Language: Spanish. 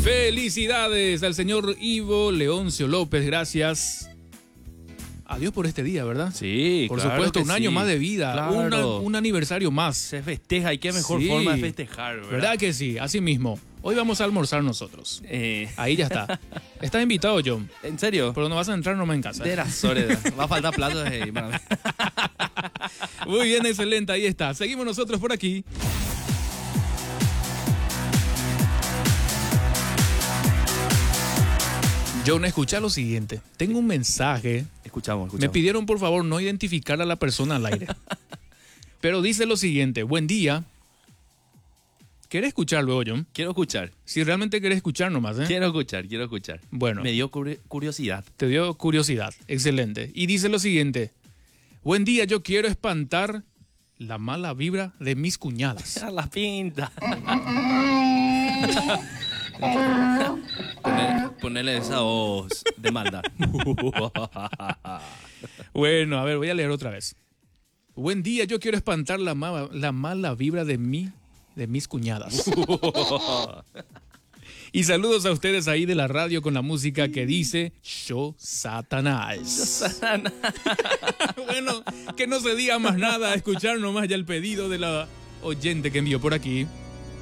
Felicidades al señor Ivo Leoncio López, gracias. Adiós por este día, ¿verdad? Sí, por claro supuesto, que un año sí. más de vida, Claro. un aniversario más. Se festeja y qué mejor Sí. forma de festejar, ¿verdad? ¿Verdad que sí? Así mismo. Hoy vamos a almorzar nosotros. Ahí ya está. Estás invitado, John. ¿En serio? Pero no vas a entrar nomás en casa. De la soledad. Va a faltar platos para mí. Muy bien, excelente, ahí está. Seguimos nosotros por aquí. John, escucha lo siguiente. Tengo un mensaje. Escuchamos. Me pidieron por favor no identificar a la persona al aire. Pero dice lo siguiente. Buen día. ¿Querés escuchar luego, John? Quiero escuchar. Si realmente querés escuchar nomás, ¿eh? Quiero escuchar. Bueno. Me dio curiosidad. Te dio curiosidad. Excelente. Y dice lo siguiente. Buen día, yo quiero espantar la mala vibra de mis cuñadas. A la pinta. Ponerle esa voz de maldad. Bueno, a ver, voy a leer otra vez. Buen día, yo quiero espantar la mala vibra de mis cuñadas. Y saludos a ustedes ahí de la radio con la música que dice Yo Satanás. Bueno, que no se diga más nada, escuchar nomás ya el pedido de la oyente que envió por aquí.